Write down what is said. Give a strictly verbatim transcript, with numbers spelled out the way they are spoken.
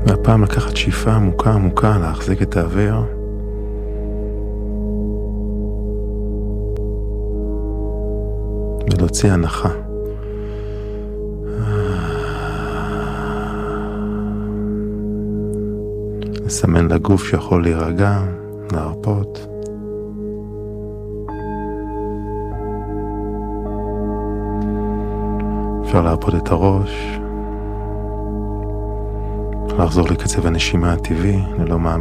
והפעם לקחת שאיפה עמוקה עמוקה, להחזיק את האוויר. ולהוציא הנחה. לסמן לגוף שיכול להירגע, להרפות. אפשר להרפות את הראש. לחזור לקצב הנשימה הטבעי, ללא מאמץ.